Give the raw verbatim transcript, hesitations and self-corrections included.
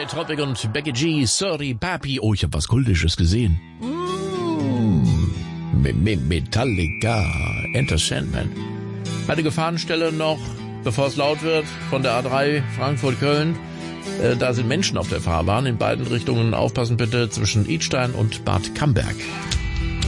J Tropic und Becky G, Sorry Papi. Oh, ich habe was Kultisches gesehen. Mm, Metallica, Enter Sandman. Eine Gefahrenstelle noch, bevor es laut wird, von der A drei Frankfurt-Köln. Äh, da sind Menschen auf der Fahrbahn in beiden Richtungen. Aufpassen bitte zwischen Idstein und Bad Camberg.